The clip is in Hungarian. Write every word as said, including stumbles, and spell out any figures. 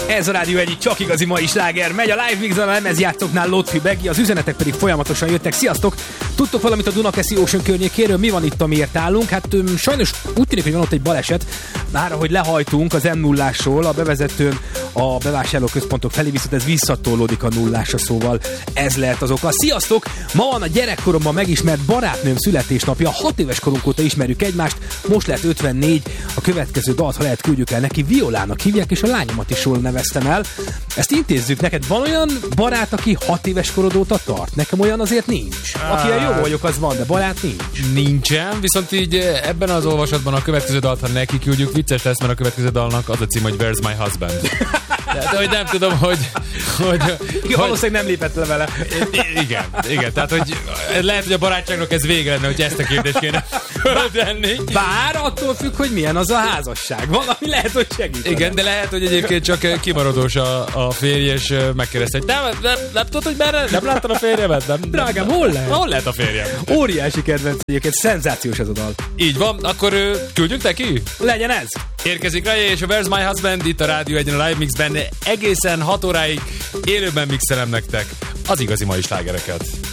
Ez a Rádió egy csak igazi mai sláger. Megy a Live Mix a lemezjátszóknál Lotfi Begi, az üzenetek pedig folyamatosan jöttek. Sziasztok! Tudtok valamit a Dunakeszi Ocean környékéről? Mi van itt, amiért állunk? Hát öm, sajnos úgy tűnik, hogy van ott egy baleset. Már ahogy lehajtunk az M nullásról a bevezetőn a bevásárlóközpontok felé, viszont ez visszatolódik a nullásra, szóval ez lehet az oka. Sziasztok! Ma van a gyerekkoromban megismert barátnőm születésnapja. Hat éves korunk óta ismerjük egymást, most lehet ötvennégy. A következő dalt, ha lehet, küldjük el neki. Violának hívják, és a lányomat is jól neveztem el. Ezt intézzük. Neked van olyan barát, aki hat éves korod óta tart? Nekem olyan azért nincs. Akire jó vagyok, az van, de barát nincs. Nincsen, viszont így ebben az olvasatban a következő dalt, ha neki küldjük, vicces lesz, mert a következő dalnak az a cím, hogy Where's My Husband. Tehát, hogy nem tudom, hogy... hogy, hogy valószínűleg nem lépett le vele. Igen, igen, tehát, hogy lehet, hogy a barátságnak ez vége lenne, hogy ezt a kérdést kéne föltenni. Bár attól függ, hogy milyen az a házasság. Valami lehet, hogy segít. Igen, de lehet, hogy egyébként csak kimaradós a, a férj, és megkérdezte, hogy nem, nem, nem tudod, hogy merre? Nem láttad a férjemet? Nem, Drágám, hol lehet? Hol lehet a férjem? Óriási kedvenc egyébként, szenzációs ez a dal. Így van, akkor küldjük neki? Legyen ez! Érkezik Raja és a Where's My Husband itt a Rádió egyen a Live Mixben, egészen hat óráig élőben mixelem nektek az igazi mai slágereket.